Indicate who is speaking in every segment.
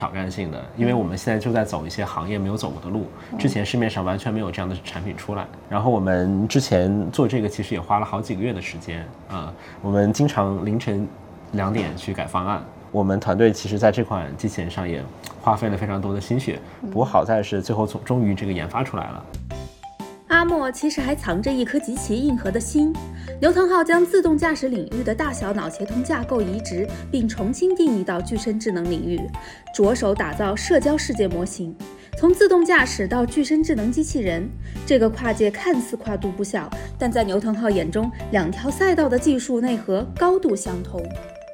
Speaker 1: 挑战性的，因为我们现在就在走一些行业没有走过的路，之前市面上完全没有这样的产品出来。然后我们之前做这个其实也花了好几个月的时间啊，我们经常凌晨2点去改方案。我们团队其实在这款机器人上也花费了非常多的心血，不过好在是最后终于这个研发出来了。
Speaker 2: 阿莫其实还藏着一颗极其硬核的心。刘腾浩将自动驾驶领域的大小脑协同架构移植，并重新定义到具身智能领域，着手打造社交世界模型。从自动驾驶到具身智能机器人，这个跨界看似跨度不小，但在刘腾浩眼中，2条赛道的技术内核高度相同。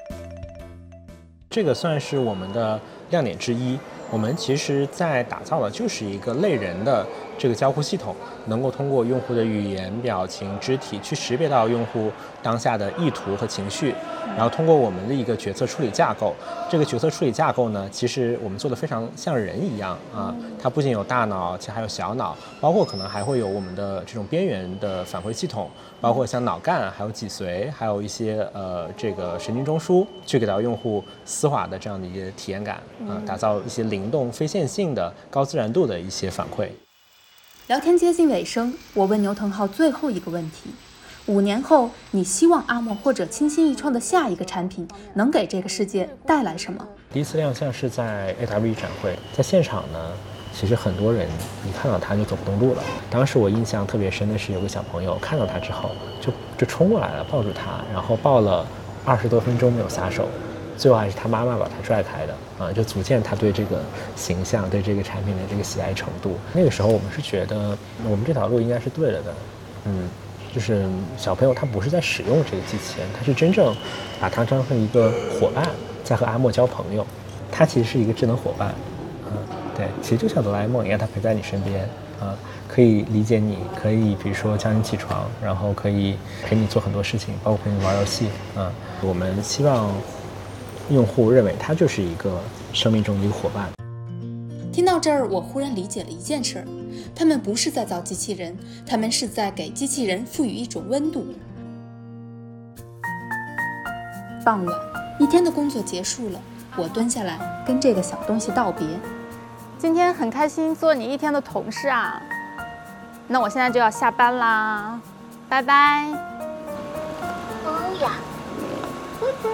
Speaker 1: 这个算是我们的亮点之一。我们其实在打造的就是一个类人的这个交互系统，能够通过用户的语言、表情、肢体去识别到用户当下的意图和情绪，然后通过我们的一个决策处理架构。这个决策处理架构呢，其实我们做的非常像人一样啊，它不仅有大脑，其实还有小脑，包括可能还会有我们的这种边缘的反馈系统，包括像脑干、还有脊髓，还有一些这个神经中枢，去给到用户丝滑的这样的一个体验感啊，打造一些灵动、非线性的、高自然度的一些反馈。
Speaker 2: 聊天接近尾声，我问牛腾浩最后一个问题：5年后，你希望阿莫或者清新一创的下一个产品能给这个世界带来什么？
Speaker 1: 第一次亮相是在 AWE 展会，在现场呢，其实很多人一看到他就走不动路了。当时我印象特别深的是，有个小朋友看到他之后就冲过来了，抱住他，然后抱了20多分钟没有撒手。最后还是他妈妈把他拽开的啊，就足见他对这个形象、对这个产品的这个喜爱程度。那个时候我们是觉得我们这条路应该是对了的，就是小朋友他不是在使用这个机器人，他是真正把它当成一个伙伴，在和阿莫交朋友。他其实是一个智能伙伴，对，其实就像哆啦 A 梦一样，他陪在你身边啊，可以理解你，可以比如说叫你起床，然后可以陪你做很多事情，包括陪你玩游戏啊。我们希望用户认为它就是一个生命中的一个伙伴。
Speaker 2: 听到这儿，我忽然理解了一件事儿：他们不是在造机器人，他们是在给机器人赋予一种温度。傍晚，一天的工作结束了，我蹲下来跟这个小东西道别。
Speaker 3: 今天很开心做你一天的同事啊，那我现在就要下班啦，拜拜。
Speaker 4: 不要，拜拜。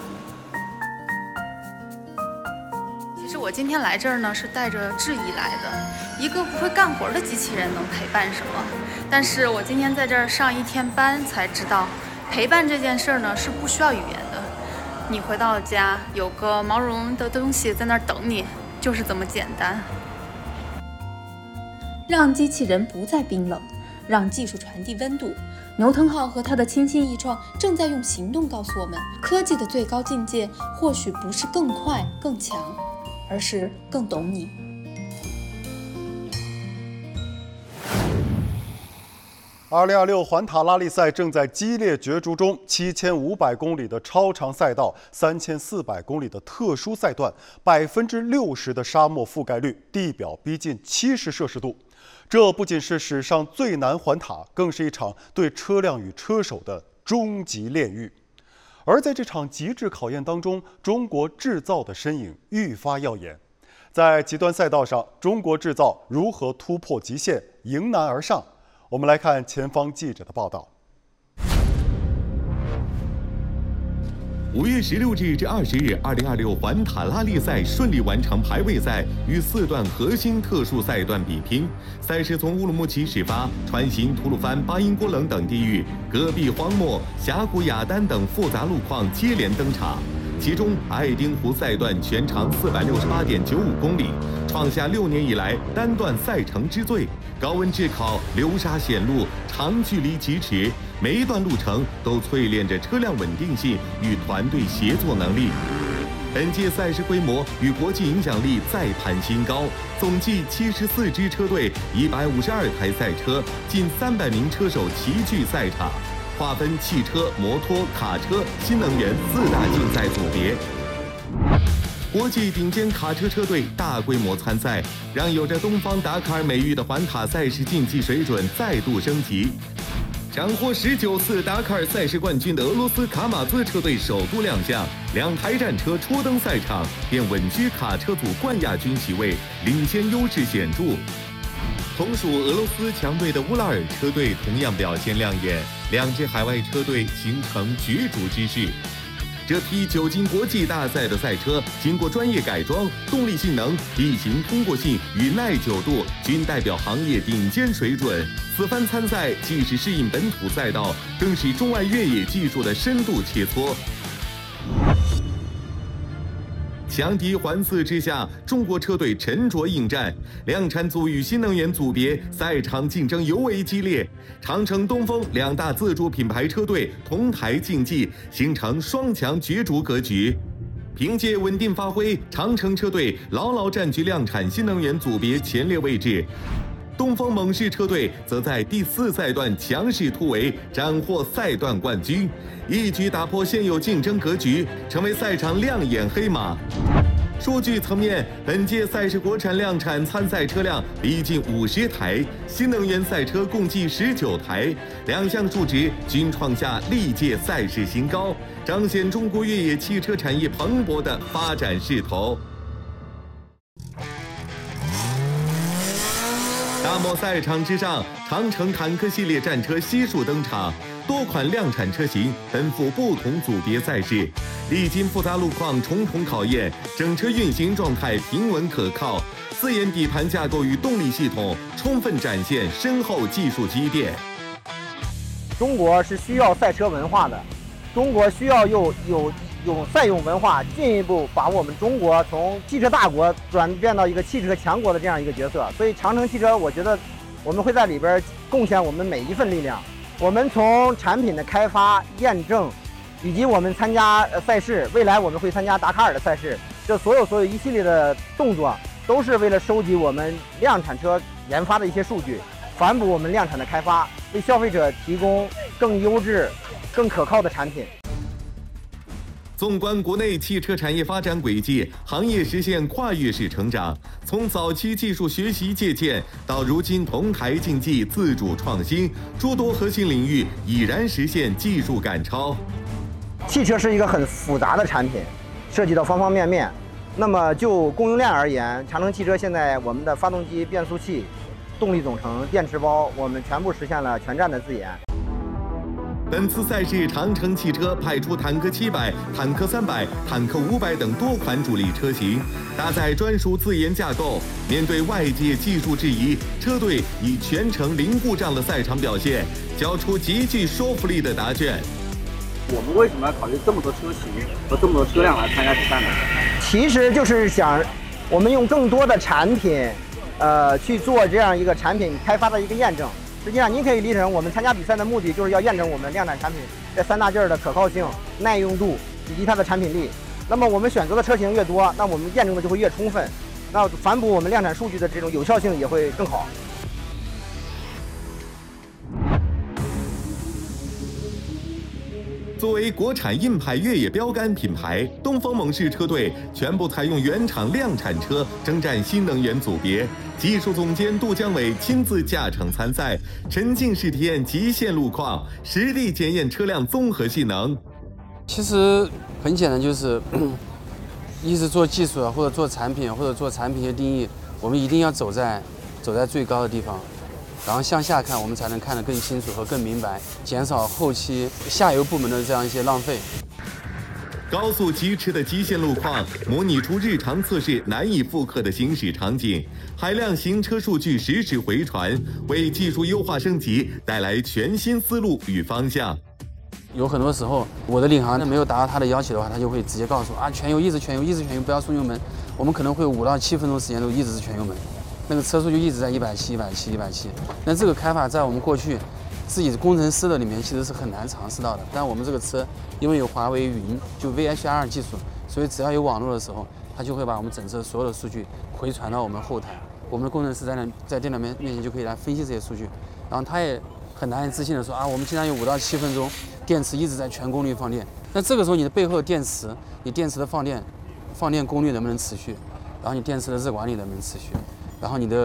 Speaker 2: 其实我今天来这儿呢，是带着质疑来的。一个不会干活的机器人能陪伴什么？但是我今天在这儿上1天班才知道，陪伴这件事儿呢是不需要语言的。你回到了家，有个毛茸茸的东西在那儿等你，就是这么简单。让机器人不再冰冷，让技术传递温度。牛腾浩和他的清新一创正在用行动告诉我们，科技的最高境界或许不是更快更强，而是更懂你。
Speaker 5: 2026环塔拉力赛正在激烈角逐中，7500公里的超长赛道，3400公里的特殊赛段，60%的沙漠覆盖率，地表逼近70摄氏度。这不仅是史上最难环塔，更是一场对车辆与车手的终极炼狱。而在这场极致考验当中，中国制造的身影愈发耀眼。在极端赛道上，中国制造如何突破极限，迎难而上？我们来看前方记者的报道。
Speaker 6: 5月16日至20日，2026环塔拉力赛顺利完成排位赛与4段核心特殊赛段比拼。赛事从乌鲁木齐始发，穿行吐鲁番、巴音郭冷等地域，戈壁荒漠、峡谷雅丹等复杂路况接连登场。其中，爱丁湖赛段全长468.95公里，创下6年以来单段赛程之最。高温炙烤、流沙险路、长距离疾驰，每一段路程都淬炼着车辆稳定性与团队协作能力。本届赛事规模与国际影响力再攀新高，总计74支车队、152台赛车、近300名车手齐聚赛场，划分汽车、摩托、卡车、新能源4大竞赛组别。国际顶尖卡车车队大规模参赛，让有着东方达喀尔美誉的环塔赛事竞技水准再度升级。 斩获19次达喀尔赛事冠军的俄罗斯卡马兹车队首度亮相，2台战车初登赛场便稳居卡车组冠亚军席位，领先优势显著。同属俄罗斯强队的乌拉尔车队同样表现亮眼，2支海外车队形成角逐之势。这批久经国际大赛的赛车，经过专业改装，动力性能、地形通过性与耐久度均代表行业顶尖水准。此番参赛，既是适应本土赛道，更是中外越野技术的深度切磋。强敌环伺之下，中国车队沉着应战，量产组与新能源组别赛场竞争尤为激烈。长城、东风2大自主品牌车队同台竞技，形成双强角逐格局。凭借稳定发挥，长城车队牢牢占据量产新能源组别前列位置。东风猛士车队则在第4赛段强势突围，斩获赛段冠军，一举打破现有竞争格局，成为赛场亮眼黑马。数据层面，本届赛事国产量产参赛车辆逼近50台，新能源赛车共计19台，2项数值均创下历届赛事新高，彰显中国越野汽车产业蓬勃的发展势头。大漠赛场之上，长城坦克系列战车悉数登场，多款量产车型奔赴不同组别赛事，历经复杂路况重重考验，整车运行状态平稳可靠，4眼底盘架构与动力系统充分展现深厚技术积淀。
Speaker 7: 中国是需要赛车文化的，中国需要有赛用文化，进一步把我们中国从汽车大国转变到一个汽车强国的这样一个角色。所以长城汽车，我觉得我们会在里边贡献我们每一份力量。我们从产品的开发、验证，以及我们参加赛事，未来我们会参加达喀尔的赛事，这所有一系列的动作，都是为了收集我们量产车研发的一些数据，反哺我们量产的开发，为消费者提供更优质、更可靠的产品。
Speaker 6: 纵观国内汽车产业发展轨迹，行业实现跨越式成长，从早期技术学习借鉴，到如今同台竞技、自主创新，诸多核心领域已然实现技术赶超。
Speaker 7: 汽车是一个很复杂的产品，涉及到方方面面。那么就供应链而言，长城汽车现在我们的发动机、变速器、动力总成、电池包，我们全部实现了全站的自研。
Speaker 6: 本次赛事，长城汽车派出坦克700、坦克300、坦克500等多款主力车型，搭载专属自研架构。面对外界技术质疑，车队以全程零故障的赛场表现，交出极具说服力的答卷。
Speaker 8: 我们为什么要考虑这么多车型和这么多车辆来参加比赛呢？
Speaker 7: 其实就是想，我们用更多的产品，去做这样一个产品开发的一个验证。实际上，您可以理解成我们参加比赛的目的，就是要验证我们量产产品这3大件的可靠性、耐用度以及它的产品力。那么我们选择的车型越多，那我们验证的就会越充分，那反哺我们量产数据的这种有效性也会更好。
Speaker 6: 作为国产硬派越野标杆品牌，东风猛士车队全部采用原厂量产车征战新能源组别。技术总监杜江伟亲自驾乘参赛，沉浸式体验极限路况，实地检验车辆综合性能。
Speaker 9: 其实很简单，就是一是做技术啊，或者做产品，或者做产品的定义，我们一定要走在最高的地方。然后向下看，我们才能看得更清楚和更明白，减少后期下游部门的这样一些浪费。
Speaker 6: 高速疾驰的极限路况，模拟出日常测试难以复刻的行驶场景，海量行车数据实时回传，为技术优化升级带来全新思路与方向。
Speaker 9: 有很多时候，我的领航没有达到他的要求的话，他就会直接告诉我啊，全油，一直全油，不要松油门。我们可能会5到7分钟时间都一直是全油门。那个车速就一直在170。那这个开法在我们过去自己工程师的里面其实是很难尝试到的。但我们这个车因为有华为云，就 VHR 技术，所以只要有网络的时候，它就会把我们整车所有的数据回传到我们后台。我们的工程师在电脑面前就可以来分析这些数据。然后他也很难以置信的说啊，我们经常有5到7分钟电池一直在全功率放电。那这个时候你的背后的电池，你电池的放电功率能不能持续？然后你电池的热管理能不能持续？然后你的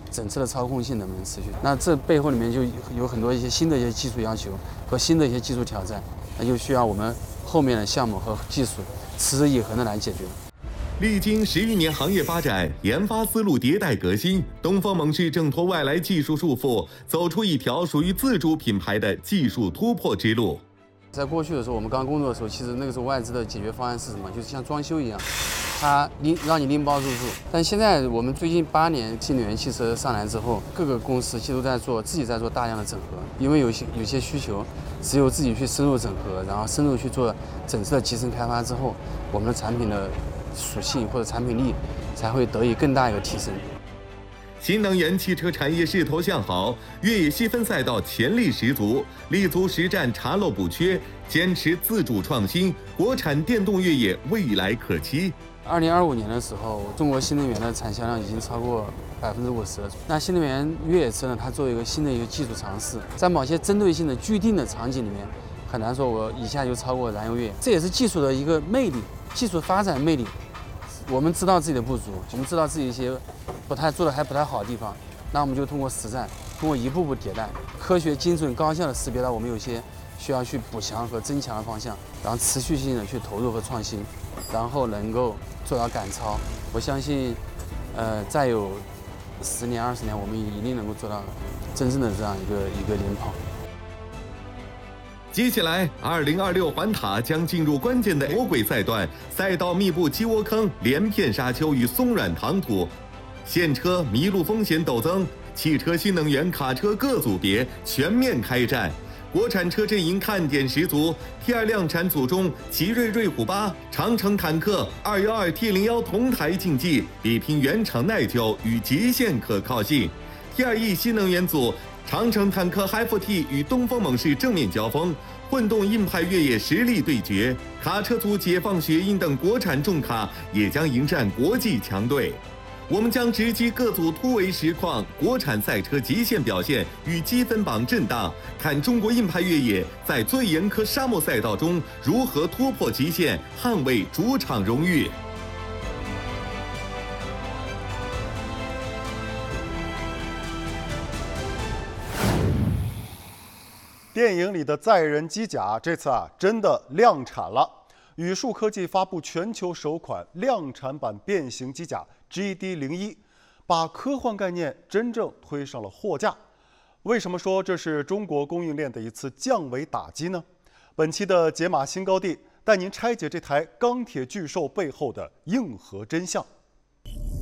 Speaker 9: 整车的操控性能不能持续。那这背后里面就有很多一些新的一些技术要求和新的一些技术挑战，那就需要我们后面的项目和技术持之以恒的来解决。
Speaker 6: 历经10余年行业发展，研发思路迭代革新，东风猛士挣脱外来技术束缚，走出一条属于自主品牌的技术突破之路。
Speaker 9: 在过去的时候，我们刚工作的时候，其实那个时候外资的解决方案是什么？就是像装修一样，它让你拎包入住。但现在我们最近8年新能源汽车上来之后，各个公司其实都在自己在做大量的整合，因为有些需求，只有自己去深入整合，然后深入去做整车的集成开发之后，我们的产品的属性或者产品力才会得以更大一个提升。
Speaker 6: 新能源汽车产业势头向好，越野细分赛道潜力十足，立足实战查漏补缺，坚持自主创新，国产电动越野未来可期。
Speaker 9: 2025年的时候，中国新能源的产销量已经超过50%了。那新能源越野车呢，它作为一个新的一个技术尝试，在某些针对性的具定的场景里面，很难说我一下就超过燃油越野。这也是技术的一个魅力，技术发展魅力。我们知道自己的不足，我们知道自己一些做的还不太好的地方，那我们就通过实战，通过一步步迭代，科学、精准、高效的识别到我们有些需要去补强和增强的方向，然后持续性的去投入和创新，然后能够做到赶超。我相信，再有10年、20年，我们一定能够做到真正的这样一个领跑。
Speaker 6: 接下来，2026环塔将进入关键的魔鬼赛段，赛道密布鸡窝坑、连片沙丘与松软糖土，现车迷路风险陡增，汽车、新能源、卡车各组别全面开战。国产车阵营看点十足 ，T2 量产组中，奇瑞瑞虎8、长城坦克212 T01同台竞技，比拼原厂耐久与极限可靠性。T2E 新能源组。长城坦克 HiFi-T 与东风猛士正面交锋，混动硬派越野实力对决。卡车组解放雪鹰等国产重卡也将迎战国际强队。我们将直击各组突围实况、国产赛车极限表现与积分榜震荡，看中国硬派越野在最严苛沙漠赛道中如何突破极限，捍卫主场荣誉。
Speaker 5: 电影里的载人机甲这次真的量产了。宇树科技发布全球首款量产版变形机甲 GD01， 把科幻概念真正推上了货架。为什么说这是中国供应链的一次降维打击呢？本期的解码新高地带您拆解这台钢铁巨兽背后的硬核真相。